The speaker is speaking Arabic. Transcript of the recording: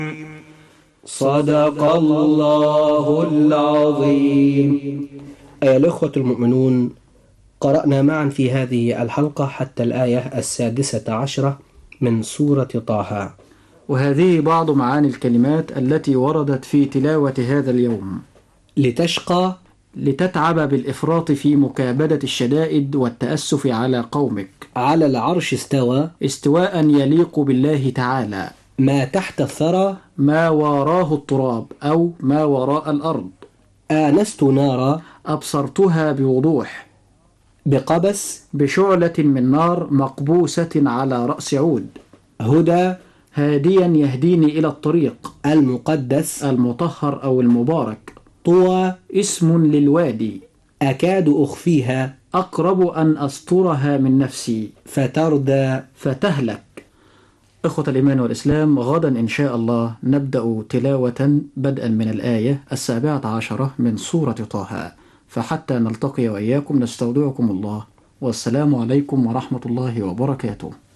صدق الله العظيم. أيها الأخوة المؤمنون، قرأنا معا في هذه الحلقة حتى الآية 16 من سورة طه، وهذه بعض معاني الكلمات التي وردت في تلاوة هذا اليوم. لتشقى، لتتعب بالإفراط في مكابدة الشدائد والتأسف على قومك. على العرش استوى، استواء يليق بالله تعالى. ما تحت الثرى، ما واراه التراب أو ما وراء الأرض. آنست نارا، أبصرتها بوضوح. بقبس، بشعلة من نار مقبوسة على رأس عود. هدى، هاديا يهديني إلى الطريق المقدس، المطهر أو المبارك. طوى، اسم للوادي. أكاد أخفيها، أقرب أن أسترها من نفسي. فتردى، فتهلك. إخوة الإيمان والإسلام، غدا إن شاء الله نبدأ تلاوة بدءا من الآية 17 من سورة طه، فحتى نلتقي وإياكم نستودعكم الله، والسلام عليكم ورحمة الله وبركاته.